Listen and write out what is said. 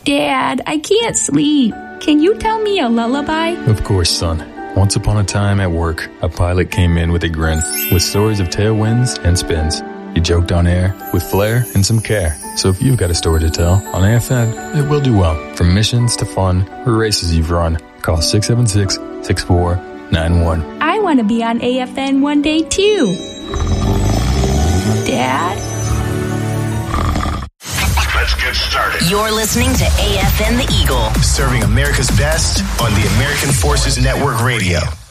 Dad, I can't sleep. Can you tell me a lullaby? Of course, son. Once upon a time at work, a pilot came in with a grin, with stories of tailwinds and spins. He joked on air, with flair and some care. So if you've got a story to tell, on AFN, it will do well. From missions to fun, or races you've run, call 676-6491. I want to be on AFN one day, too. Dad? Let's get started. You're listening to AFN The Eagle, Serving America's best on the American Forces Network Radio.